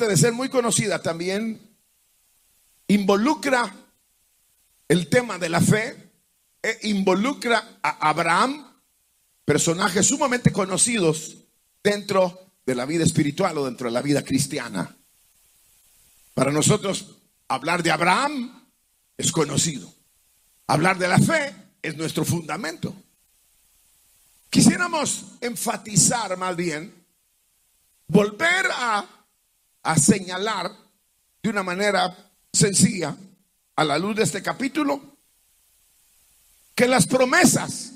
aparte de ser muy conocida, también involucra el tema de la fe, involucra a Abraham, personajes sumamente conocidos dentro de la vida espiritual o dentro de la vida cristiana. Para nosotros, hablar de Abraham es conocido. Hablar de la fe es nuestro fundamento. Quisiéramos enfatizar más bien, volver a señalar de una manera sencilla, a la luz de este capítulo, que las promesas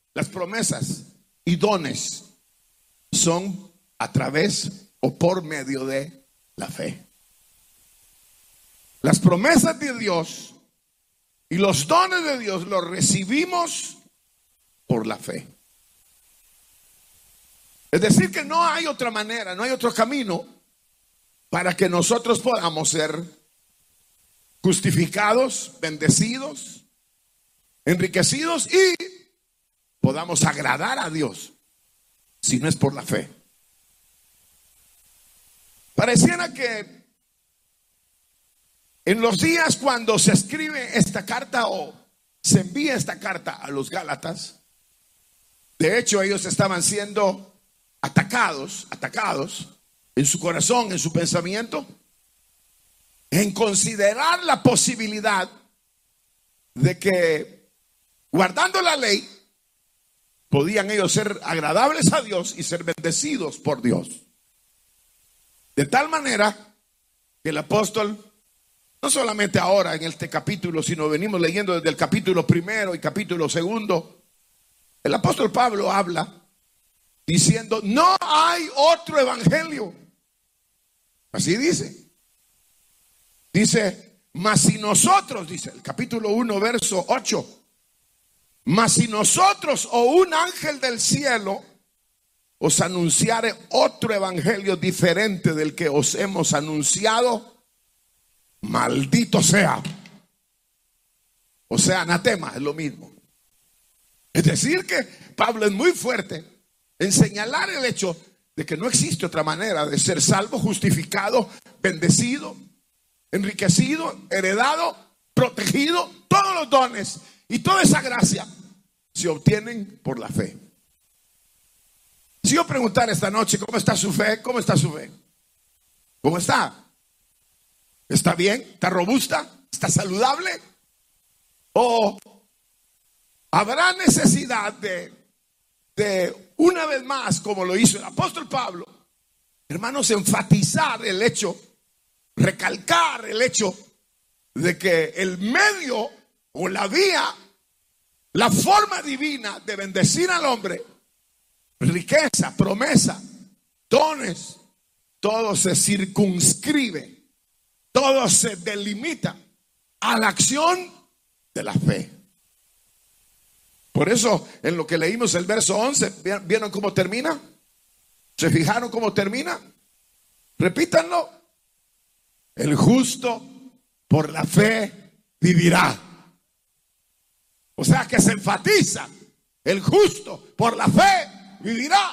y dones son a través o por medio de la fe. Las promesas de Dios y los dones de Dios los recibimos por la fe. Es decir, que no hay otra manera, no hay otro camino para que nosotros podamos ser justificados, bendecidos, enriquecidos y podamos agradar a Dios si no es por la fe. Pareciera que en los días cuando se escribe esta carta o se envía esta carta a los Gálatas, de hecho ellos estaban siendo atacados en su corazón, en su pensamiento, en considerar la posibilidad de que, guardando la ley, podían ellos ser agradables a Dios y ser bendecidos por Dios. De tal manera que el apóstol, no solamente ahora en este capítulo, sino venimos leyendo desde el capítulo 1 y capítulo 2, el apóstol Pablo habla diciendo: no hay otro evangelio. Así dice. Dice, mas si nosotros, dice el capítulo 1, verso 8, mas si nosotros o un ángel del cielo os anunciare otro evangelio diferente del que os hemos anunciado, maldito sea. O sea, anatema, es lo mismo. Es decir que Pablo es muy fuerte en señalar el hecho de que no existe otra manera de ser salvo, justificado, bendecido, enriquecido, heredado, protegido. Todos los dones y toda esa gracia se obtienen por la fe. Si yo preguntara esta noche, ¿cómo está su fe? ¿Cómo está su fe? ¿Cómo está? ¿Está bien? ¿Está robusta? ¿Está saludable? ¿O habrá necesidad de una vez más, como lo hizo el apóstol Pablo, hermanos, enfatizar el hecho, recalcar el hecho de que el medio o la vía, la forma divina de bendecir al hombre, riqueza, promesa, dones, todo se circunscribe, todo se delimita a la acción de la fe? Por eso, en lo que leímos el verso 11, ¿vieron cómo termina? ¿Se fijaron cómo termina? Repítanlo. El justo por la fe vivirá. O sea que se enfatiza: el justo por la fe vivirá.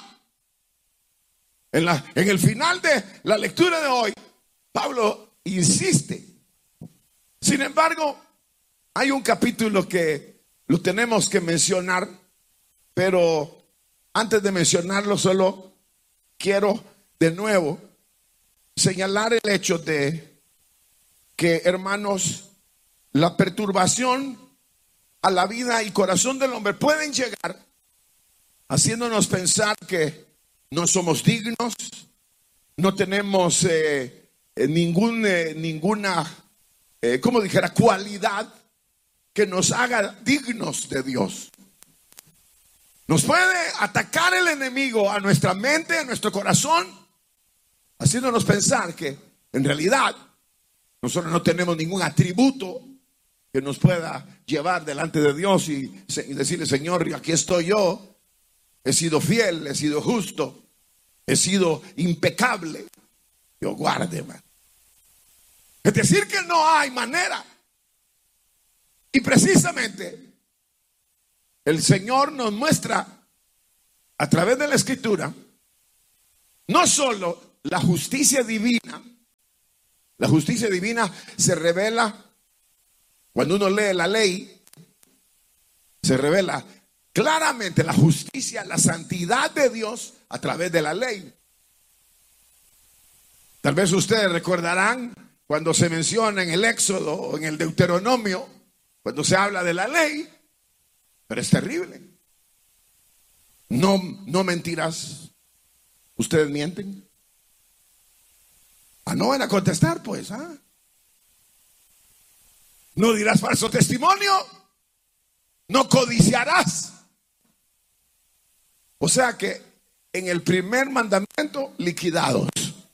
En el final de la lectura de hoy, Pablo insiste. Sin embargo, hay un capítulo que lo tenemos que mencionar, pero antes de mencionarlo, solo quiero de nuevo señalar el hecho de que, hermanos, la perturbación a la vida y corazón del hombre pueden llegar haciéndonos pensar que no somos dignos, no tenemos ninguna, como dijera, cualidad que nos haga dignos de Dios. Nos puede atacar el enemigo a nuestra mente, a nuestro corazón, haciéndonos pensar que en realidad nosotros no tenemos ningún atributo que nos pueda llevar delante de Dios y decirle: Señor, aquí estoy yo, he sido fiel, he sido justo, he sido impecable. Dios guarde, man. Es decir que no hay manera. Y precisamente el Señor nos muestra a través de la Escritura no solo la justicia divina La justicia divina se revela cuando uno lee la ley. Se revela claramente la justicia, la santidad de Dios a través de la ley. Tal vez ustedes recordarán cuando se menciona en el Éxodo o en el Deuteronomio, cuando se habla de la ley, pero es terrible. No mentirás. ¿Ustedes mienten? No van a contestar, pues. No dirás falso testimonio. No codiciarás. O sea que en el primer mandamiento, liquidados.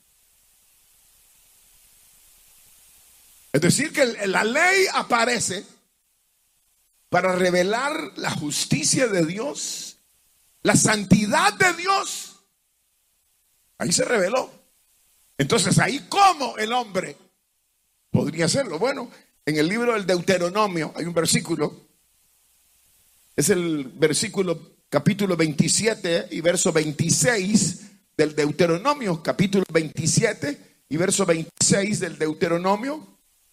Es decir, que la ley aparece para revelar la justicia de Dios, la santidad de Dios. Ahí se reveló. Entonces, ahí cómo el hombre podría hacerlo. Bueno, en el libro del Deuteronomio hay un versículo. Es el versículo capítulo 27 y verso 26 del Deuteronomio. Capítulo 27 y verso 26 del Deuteronomio.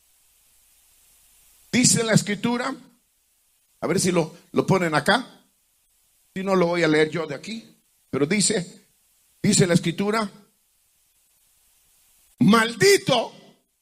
Dice la escritura, a ver si lo ponen acá. Si no, lo voy a leer yo de aquí. Pero dice la escritura: maldito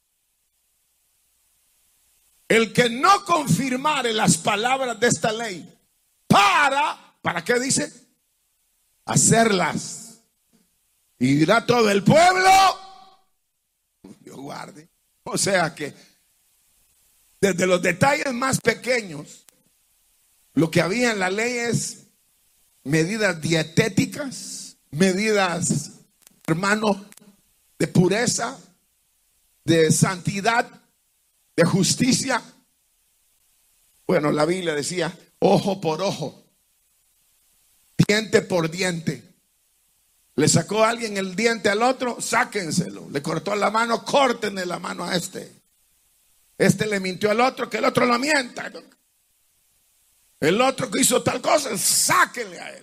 el que no confirmare las palabras de esta ley ¿para qué dice? Hacerlas. Y dirá todo el pueblo, Dios guarde. O sea que desde los detalles más pequeños, lo que había en la ley es medidas dietéticas, medidas, hermano, de pureza, de santidad, de justicia. Bueno, la Biblia decía ojo por ojo, diente por diente. Le sacó a alguien el diente al otro, sáquenselo. Le cortó la mano, córtenle la mano a este. Este le mintió al otro, que el otro lo mienta. El otro que hizo tal cosa, sáquenle a él.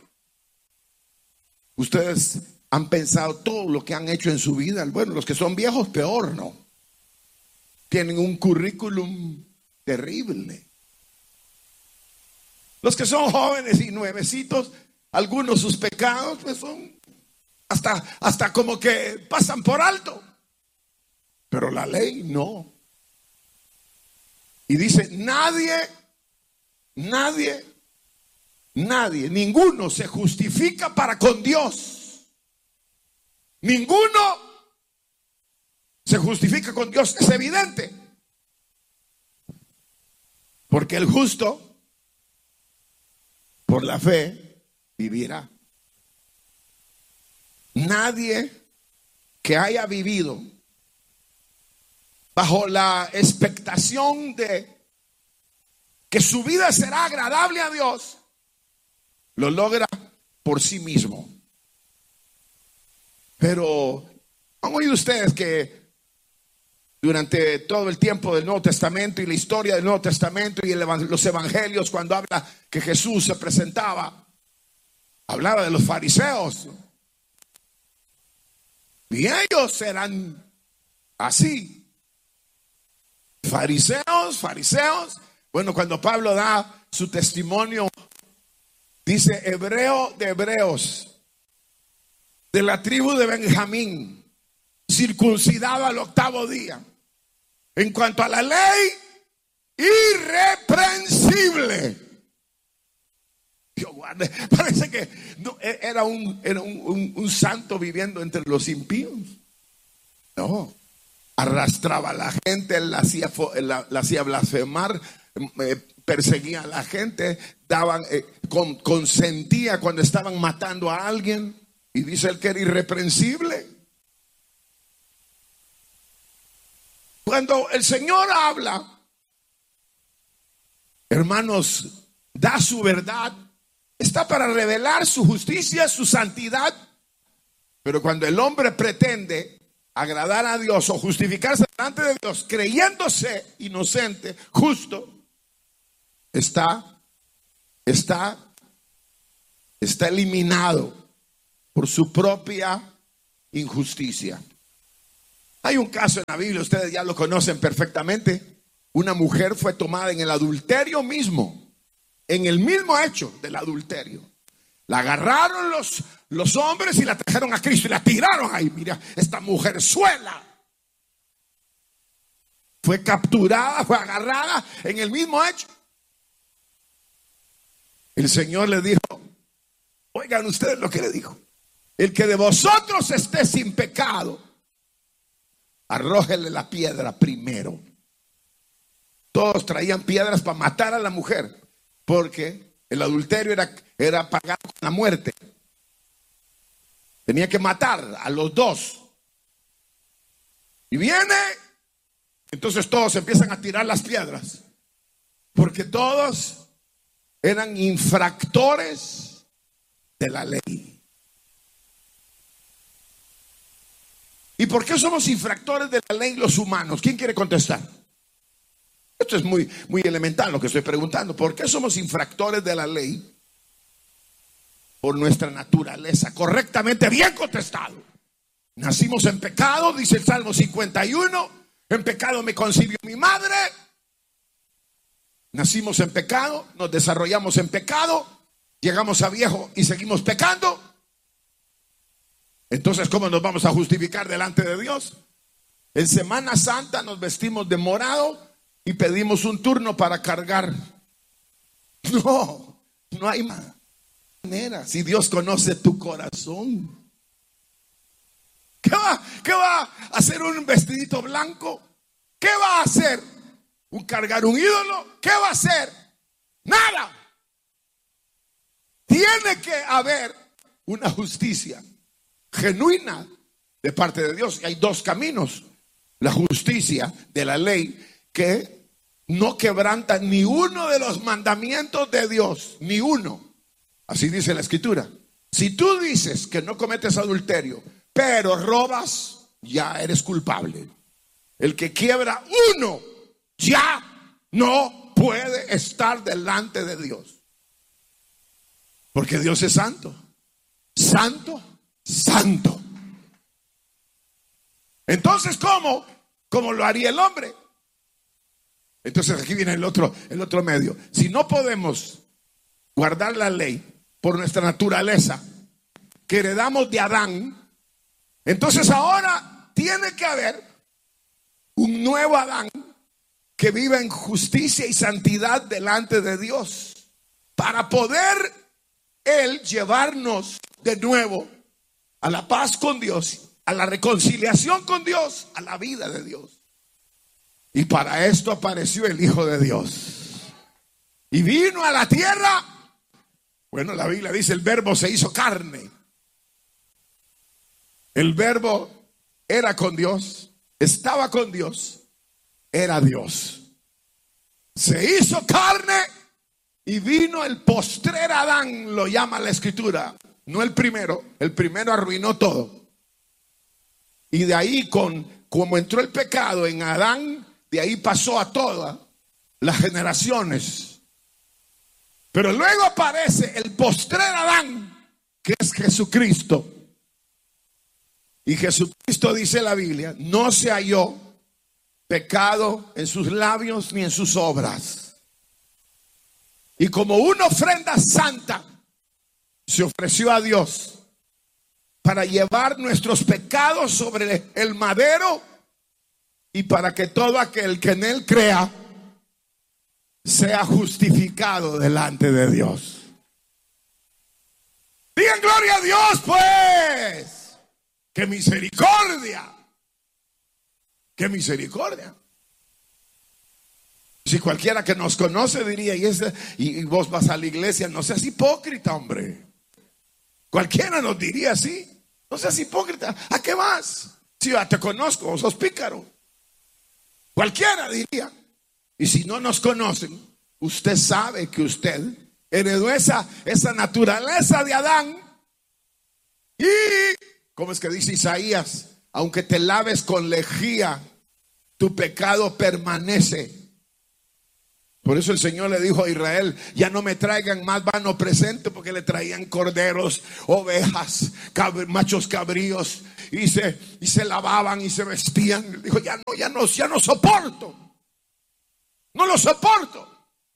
Ustedes han pensado todo lo que han hecho en su vida. Bueno, los que son viejos, peor, ¿no? Tienen un currículum terrible. Los que son jóvenes y nuevecitos, algunos sus pecados pues son hasta como que pasan por alto. Pero la ley no. Y dice, ninguno se justifica para con Dios. Ninguno se justifica con Dios. Es evidente. Porque el justo, por la fe, vivirá. Nadie que haya vivido bajo la expectación de que su vida será agradable a Dios, lo logra por sí mismo. Pero han oído ustedes que durante todo el tiempo del Nuevo Testamento y la historia del Nuevo Testamento y los evangelios, cuando habla que Jesús se presentaba, hablaba de los fariseos. Y ellos eran así. Fariseos. Bueno, cuando Pablo da su testimonio, dice hebreo de hebreos, de la tribu de Benjamín, circuncidado al 8º día. En cuanto a la ley, irreprensible. Dios guarde, parece que no, era un santo viviendo entre los impíos. No, arrastraba a la gente, la hacía blasfemar, perseguía a la gente, consentía cuando estaban matando a alguien. Y dice él que era irreprensible. Cuando el Señor habla, hermanos, da su verdad, está para revelar su justicia, su santidad. Pero cuando el hombre pretende agradar a Dios o justificarse delante de Dios, creyéndose inocente, justo, está eliminado por su propia injusticia. Hay un caso en la Biblia, ustedes ya lo conocen perfectamente. Una mujer fue tomada en el adulterio mismo, en el mismo hecho del adulterio. La agarraron los hombres y la trajeron a Cristo y la tiraron ahí. Mira, esta mujerzuela fue capturada, fue agarrada en el mismo hecho. El Señor le dijo, oigan ustedes lo que le dijo: el que de vosotros esté sin pecado, arrójele la piedra primero. Todos traían piedras para matar a la mujer, porque el adulterio era pagado con la muerte. Tenía que matar a los dos. Y viene, entonces todos empiezan a tirar las piedras, porque todos eran infractores de la ley. ¿Y por qué somos infractores de la ley los humanos? ¿Quién quiere contestar? Esto es muy elemental lo que estoy preguntando. ¿Por qué somos infractores de la ley? Por nuestra naturaleza. Correctamente, bien contestado. Nacimos en pecado, dice el Salmo 51. En pecado me concibió mi madre. Nacimos en pecado, nos desarrollamos en pecado, llegamos a viejo y seguimos pecando. Entonces, ¿cómo nos vamos a justificar delante de Dios? En Semana Santa nos vestimos de morado y pedimos un turno para cargar. No hay manera. Si Dios conoce tu corazón, ¿qué va a hacer un vestidito blanco? ¿Qué va a hacer? ¿Cargar un ídolo? ¿Qué va a hacer? Nada. Tiene que haber una justicia genuina de parte de Dios. Y hay dos caminos: la justicia de la ley, que no quebranta ni uno de los mandamientos de Dios, ni uno. Así dice la Escritura. Si tú dices que no cometes adulterio, pero robas, ya eres culpable. El que quiebra uno ya no puede estar delante de Dios, porque Dios es santo, santo, santo. Entonces, ¿cómo lo haría el hombre? Entonces aquí viene el otro medio. Si no podemos guardar la ley por nuestra naturaleza que heredamos de Adán, entonces ahora tiene que haber un nuevo Adán que viva en justicia y santidad delante de Dios, para poder Él llevarnos de nuevo a la paz con Dios, a la reconciliación con Dios, a la vida de Dios. Y para esto apareció el Hijo de Dios y vino a la tierra. Bueno, la Biblia dice: el Verbo se hizo carne. El Verbo era con Dios, estaba con Dios, era Dios. Se hizo carne y vino el postrer Adán, lo llama la Escritura, no el primero. El primero arruinó todo. Y de ahí, como entró el pecado en Adán, de ahí pasó a todas las generaciones. Pero luego aparece el postrer Adán, que es Jesucristo. Y Jesucristo, dice la Biblia, no se halló pecado en sus labios ni en sus obras. Y como una ofrenda santa se ofreció a Dios para llevar nuestros pecados sobre el madero, y para que todo aquel que en Él crea sea justificado delante de Dios. Digan gloria a Dios, pues. ¡Qué misericordia! ¡Qué misericordia! Si cualquiera que nos conoce diría: y vos vas a la iglesia, no seas hipócrita, hombre. Cualquiera nos diría así: no seas hipócrita, ¿a qué vas? Si ya te conozco, sos pícaro. Cualquiera diría. Y si no nos conocen, usted sabe que usted heredó esa naturaleza de Adán. Y ¿cómo es que dice Isaías? Aunque te laves con lejía, tu pecado permanece. Por eso el Señor le dijo a Israel: ya no me traigan más vano presente, porque le traían corderos, ovejas, machos cabríos, y se lavaban y se vestían. Dijo: ya no soporto. No lo soporto.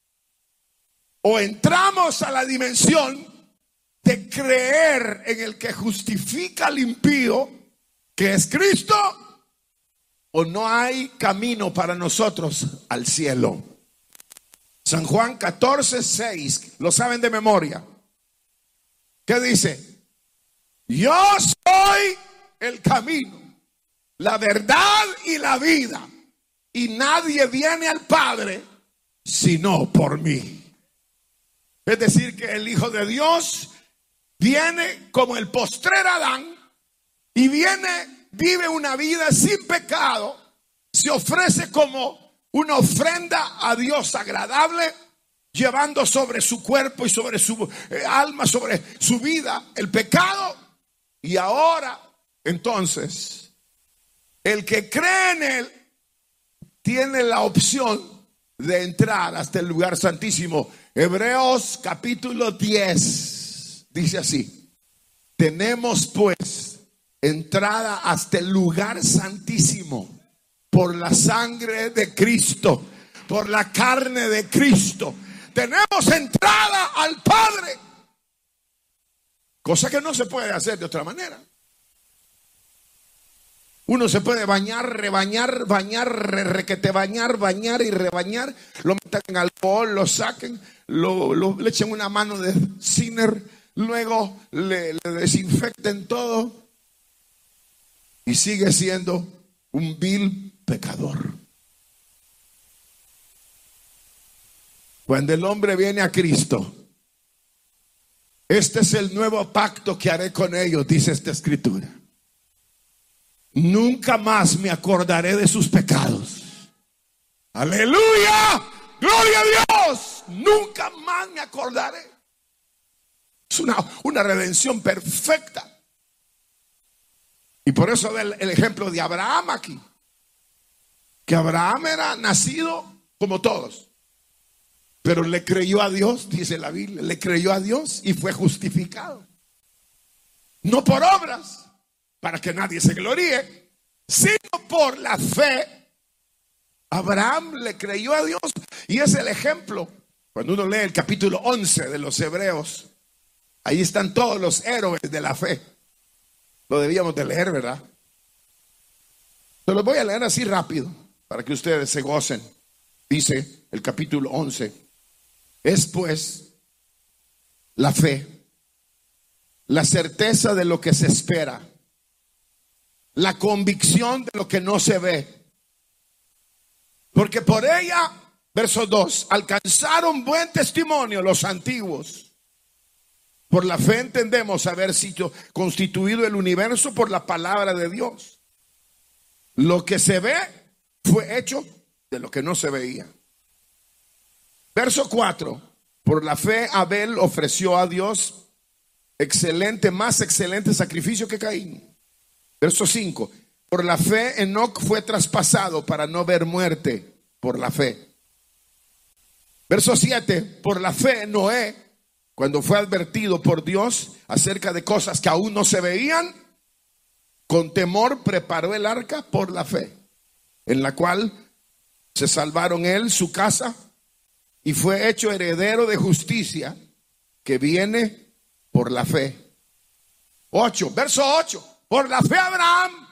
O entramos a la dimensión de creer en el que justifica al impío, que es Cristo, o no hay camino para nosotros al cielo. San Juan 14:6, lo saben de memoria. ¿Qué dice? Yo soy el camino, la verdad y la vida, y nadie viene al Padre sino por mí. Es decir, que el Hijo de Dios viene como el postrer Adán, y vive una vida sin pecado, se ofrece como una ofrenda a Dios agradable, llevando sobre su cuerpo y sobre su alma, sobre su vida, el pecado. Y ahora, entonces, el que cree en Él tiene la opción de entrar hasta el lugar santísimo. Hebreos capítulo 10 dice así: tenemos pues entrada hasta el lugar santísimo por la sangre de Cristo, por la carne de Cristo. Tenemos entrada al Padre, cosa que no se puede hacer de otra manera. Uno se puede bañar, rebañar, requete bañar, bañar y rebañar, lo metan en alcohol, lo saquen, le echen una mano de Sinner, luego le desinfecten todo, y sigue siendo un vil pecador. Cuando el hombre viene a Cristo, este es el nuevo pacto que haré con ellos, dice esta escritura: nunca más me acordaré de sus pecados. Aleluya, gloria a Dios. Nunca más me acordaré. Es una redención perfecta. Y por eso el ejemplo de Abraham aquí, que Abraham era nacido como todos, pero le creyó a Dios, dice la Biblia, le creyó a Dios y fue justificado. No por obras, para que nadie se gloríe, sino por la fe. Abraham le creyó a Dios, y es el ejemplo. Cuando uno lee el capítulo 11 de los Hebreos, ahí están todos los héroes de la fe. Lo debíamos de leer, ¿verdad? Se los voy a leer así rápido para que ustedes se gocen. Dice el capítulo 11: es pues la fe, la certeza de lo que se espera, la convicción de lo que no se ve, porque por ella, verso 2, alcanzaron buen testimonio los antiguos. Por la fe entendemos haber sido constituido el universo por la palabra de Dios. Lo que se ve fue hecho de lo que no se veía. Verso 4, por la fe Abel ofreció a Dios más excelente sacrificio que Caín. Verso 5, por la fe Enoc fue traspasado para no ver muerte, por la fe. Verso 7, por la fe Noé, cuando fue advertido por Dios acerca de cosas que aún no se veían, con temor preparó el arca por la fe, en la cual se salvaron él, su casa, y fue hecho heredero de justicia que viene por la fe. 8, verso 8, por la fe Abraham,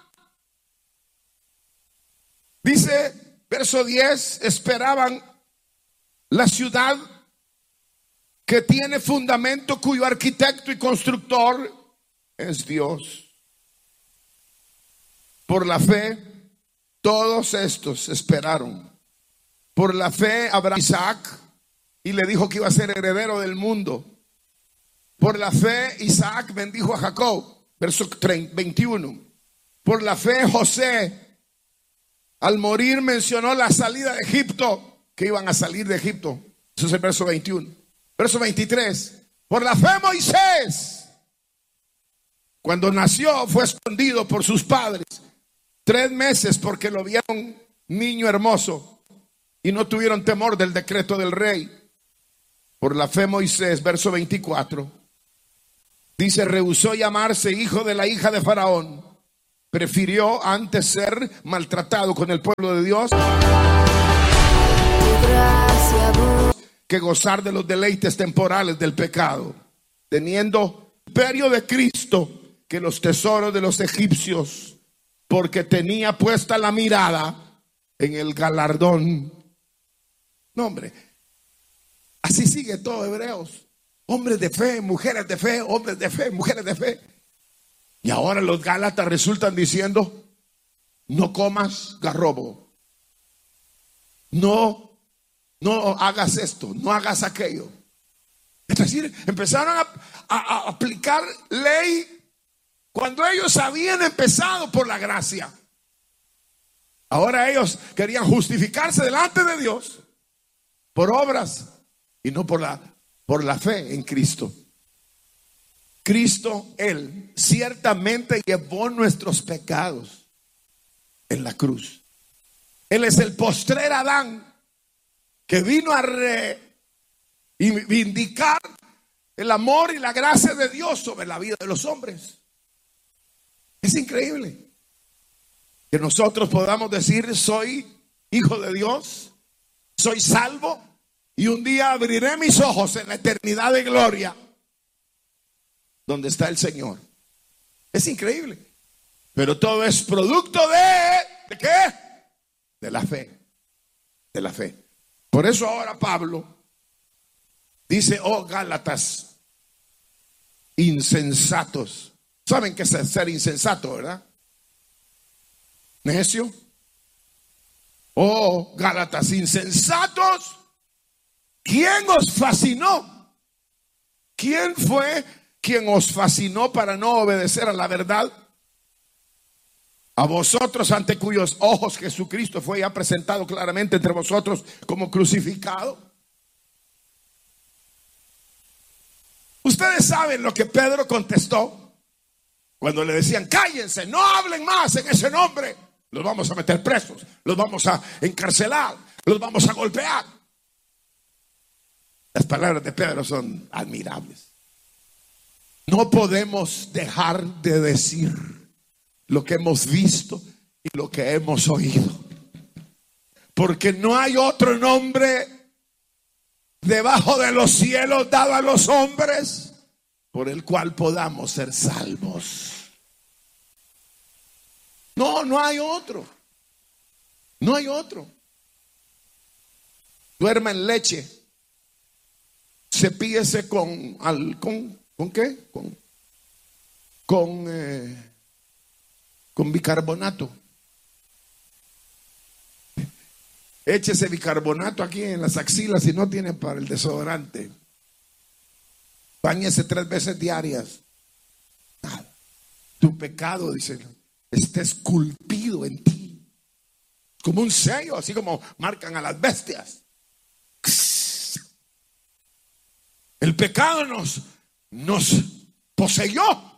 dice, verso 10, esperaban la ciudad que tiene fundamento, cuyo arquitecto y constructor es Dios. Por la fe, todos estos esperaron. Por la fe, Abraham Isaac, y le dijo que iba a ser heredero del mundo. Por la fe, Isaac bendijo a Jacob, verso 21. Por la fe, José, al morir, mencionó la salida de Egipto, que iban a salir de Egipto. Eso es el verso 21. Verso 23, por la fe Moisés, cuando nació, fue escondido por sus padres 3 meses porque lo vieron niño hermoso y no tuvieron temor del decreto del rey. Por la fe Moisés, verso 24, dice, rehusó llamarse hijo de la hija de Faraón. Prefirió antes ser maltratado con el pueblo de Dios que gozar de los deleites temporales del pecado, teniendo imperio de Cristo que los tesoros de los egipcios, porque tenía puesta la mirada en el galardón. No, hombre, así sigue todo Hebreos. Hombres de fe, mujeres de fe, hombres de fe, mujeres de fe. Y ahora los Gálatas resultan diciendo, no comas garrobo, no hagas esto, no hagas aquello. Es decir, empezaron a aplicar ley cuando ellos habían empezado por la gracia. Ahora ellos querían justificarse delante de Dios por obras y no por la fe en Cristo. Cristo, Él ciertamente llevó nuestros pecados en la cruz. Él es el postrer Adán que vino a reivindicar el amor y la gracia de Dios sobre la vida de los hombres. Es increíble que nosotros podamos decir, soy hijo de Dios, soy salvo, y un día abriré mis ojos en la eternidad de gloria donde está el Señor. Es increíble. Pero todo es producto ¿de qué? De la fe. De la fe. Por eso ahora Pablo dice, oh Gálatas, insensatos. ¿Saben qué es ser insensato, verdad? Necio. Oh Gálatas, insensatos. ¿Quién os fascinó? ¿Quién fue quien os fascinó para no obedecer a la verdad? A vosotros, ante cuyos ojos Jesucristo fue ya presentado claramente entre vosotros como crucificado. Ustedes saben lo que Pedro contestó cuando le decían, cállense, no hablen más en ese nombre. Los vamos a meter presos, los vamos a encarcelar, los vamos a golpear. Las palabras de Pedro son admirables. No podemos dejar de decir lo que hemos visto y lo que hemos oído, porque no hay otro nombre debajo de los cielos dado a los hombres por el cual podamos ser salvos. No hay otro. No hay otro. Duerma en leche, cepíllese ¿con qué? Con bicarbonato. Échese bicarbonato aquí en las axilas si no tiene para el desodorante. Báñese 3 veces diarias. Nada. Tu pecado, dice, está esculpido en ti. Como un sello, así como marcan a las bestias. El pecado nos poseyó.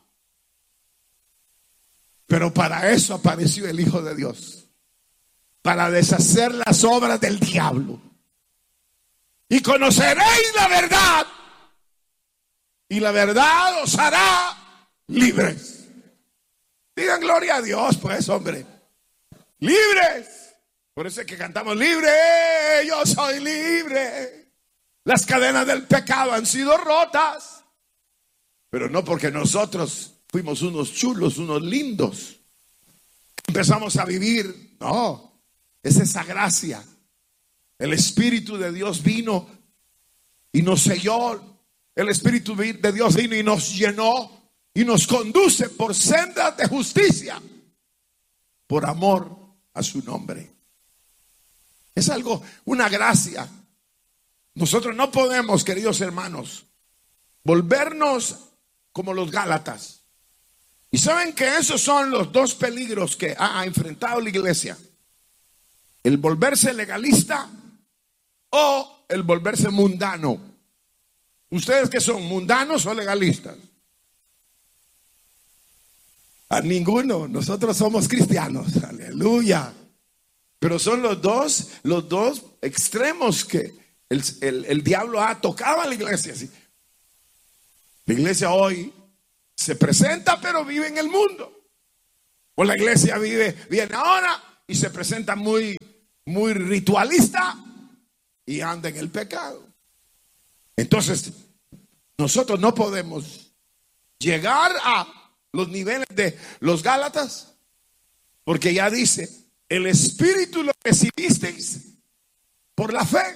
Pero para eso apareció el Hijo de Dios, para deshacer las obras del diablo. Y conoceréis la verdad, y la verdad os hará libres. Digan gloria a Dios, pues, hombre. Libres. Por eso es que cantamos, libre, yo soy libre. Las cadenas del pecado han sido rotas, pero no porque nosotros fuimos unos chulos, unos lindos, empezamos a vivir. No, es esa gracia. El Espíritu de Dios vino y nos selló. El Espíritu de Dios vino y nos llenó y nos conduce por sendas de justicia, por amor a su nombre. Es algo, una gracia. Nosotros no podemos, queridos hermanos, volvernos como los Gálatas. Y saben que esos son los 2 peligros que ha enfrentado la iglesia: el volverse legalista o el volverse mundano. ¿Ustedes qué son, mundanos o legalistas? A ninguno. Nosotros somos cristianos. Aleluya. Pero son los dos extremos que el diablo ha tocado a la iglesia. ¿Sí? La iglesia hoy se presenta, pero vive en el mundo. O la iglesia viene ahora y se presenta muy ritualista y anda en el pecado. Entonces, nosotros no podemos llegar a los niveles de los Gálatas, porque ya dice, el Espíritu lo recibisteis por la fe.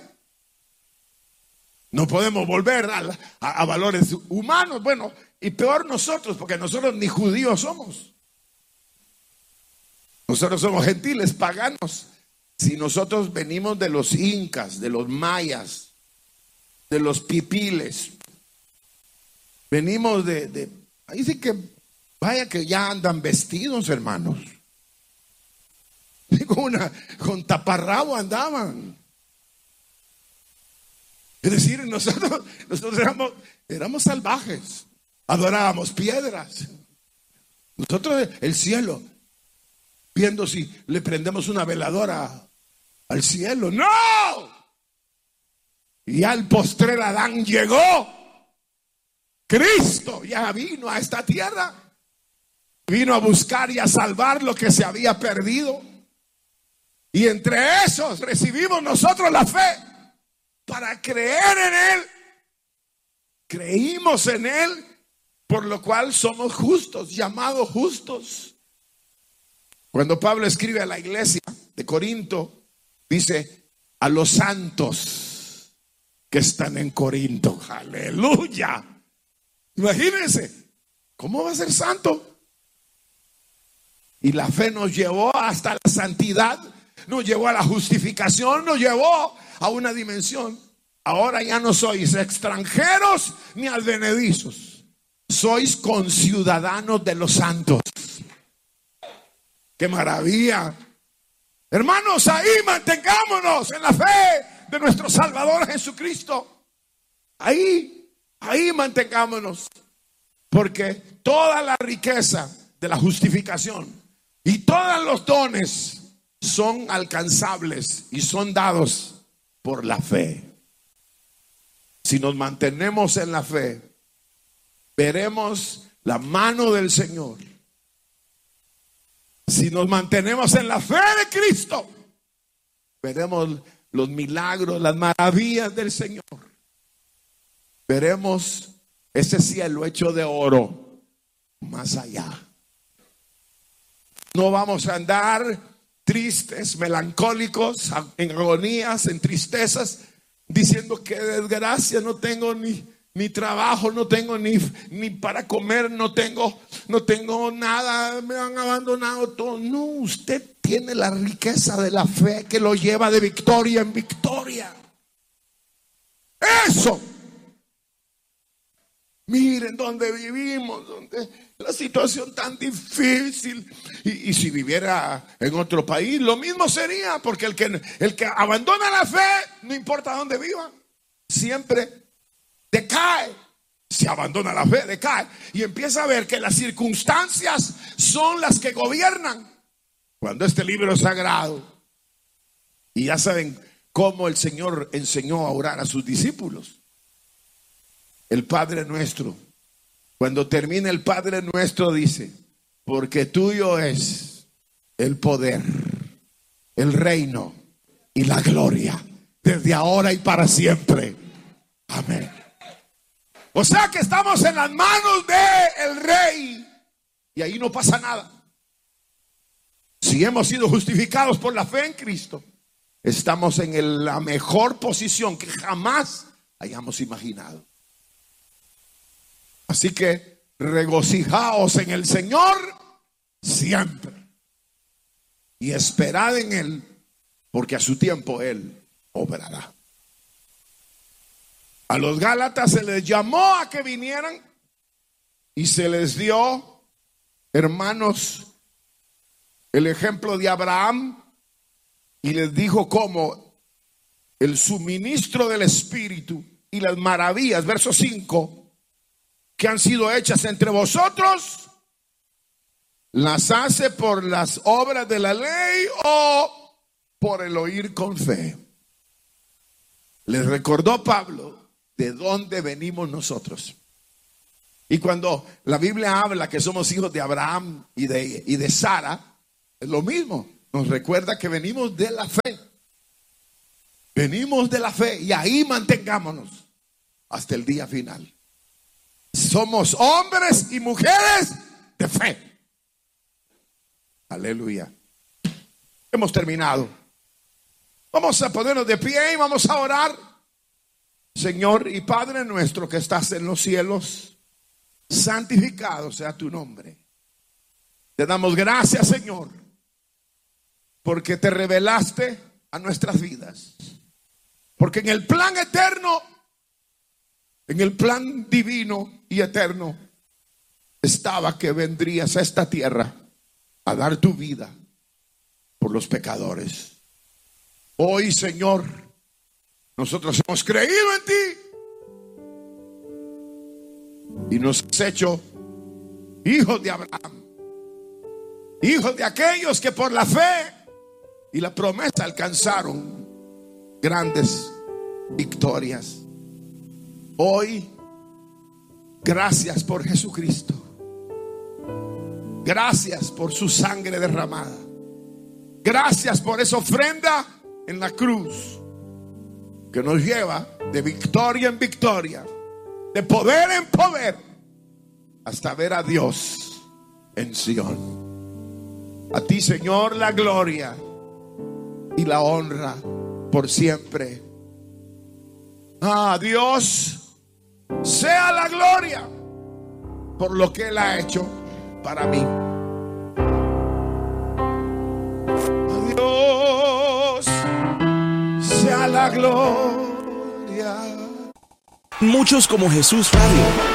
No podemos volver a valores humanos. Bueno, y peor nosotros, porque nosotros ni judíos somos. Nosotros somos gentiles, paganos. Si nosotros venimos de los incas, de los mayas, de los pipiles, venimos ahí sí que, vaya que ya andan vestidos, hermanos. Con taparrabo andaban. Es decir, nosotros éramos salvajes, adorábamos piedras. Nosotros el cielo, viendo si le prendemos una veladora al cielo. ¡No! Y al postrer Adán llegó. Cristo ya vino a esta tierra. Vino a buscar y a salvar lo que se había perdido. Y entre esos recibimos nosotros la fe para creer en Él. Creímos en Él, por lo cual somos justos, llamados justos. Cuando Pablo escribe a la iglesia de Corinto, dice, a los santos que están en Corinto. ¡Aleluya! Imagínense, ¿cómo va a ser santo? Y la fe nos llevó hasta la santidad, nos llevó a la justificación, nos llevó a una dimensión. Ahora ya no sois extranjeros ni advenedizos, sois conciudadanos de los santos. ¡Qué maravilla! Hermanos, ahí mantengámonos en la fe de nuestro Salvador Jesucristo. Ahí mantengámonos, porque toda la riqueza de la justificación y todos los dones son alcanzables y son dados por la fe. Si nos mantenemos en la fe, veremos la mano del Señor. Si nos mantenemos en la fe de Cristo, veremos los milagros, las maravillas del Señor. Veremos ese cielo hecho de oro más allá. No vamos a andar tristes, melancólicos, en agonías, en tristezas, diciendo que desgracia, no tengo ni trabajo, no tengo ni para comer, no tengo nada, me han abandonado todo. No, usted tiene la riqueza de la fe que lo lleva de victoria en victoria. Eso. Miren dónde vivimos, donde la situación tan difícil. Y si viviera en otro país, lo mismo sería, porque el que abandona la fe, no importa dónde viva, siempre decae. Se abandona la fe, decae. Y empieza a ver que las circunstancias son las que gobiernan. Cuando este libro sagrado, y ya saben cómo el Señor enseñó a orar a sus discípulos. El Padre Nuestro, cuando termina el Padre Nuestro, dice, porque tuyo es el poder, el reino y la gloria, desde ahora y para siempre. Amén. O sea que estamos en las manos del Rey y ahí no pasa nada. Si hemos sido justificados por la fe en Cristo, estamos en la mejor posición que jamás hayamos imaginado. Así que regocijaos en el Señor siempre y esperad en Él, porque a su tiempo Él obrará. A los Gálatas se les llamó a que vinieran y se les dio, hermanos, el ejemplo de Abraham, y les dijo cómo el suministro del Espíritu y las maravillas, verso 5, que han sido hechas entre vosotros, las hace por las obras de la ley o por el oír con fe. Les recordó Pablo de dónde venimos nosotros. Y cuando la Biblia habla que somos hijos de Abraham y de Sara, es lo mismo. Nos recuerda que venimos de la fe. Venimos de la fe y ahí mantengámonos hasta el día final. Somos hombres y mujeres de fe. Aleluya. Hemos terminado. Vamos a ponernos de pie y vamos a orar. Señor y Padre nuestro que estás en los cielos, santificado sea tu nombre. Te damos gracias, Señor, porque te revelaste a nuestras vidas. Porque en el plan eterno, en el plan divino y eterno, estaba que vendrías a esta tierra a dar tu vida por los pecadores. Hoy, Señor, nosotros hemos creído en ti y nos has hecho hijos de Abraham, hijos de aquellos que por la fe y la promesa alcanzaron grandes victorias. Hoy, gracias por Jesucristo. Gracias por su sangre derramada. Gracias por esa ofrenda en la cruz que nos lleva de victoria en victoria, de poder en poder, hasta ver a Dios en Sion. A ti, Señor, la gloria y la honra por siempre. A Dios sea la gloria por lo que Él ha hecho para mí. A Dios sea la gloria. Muchos como Jesús Radio.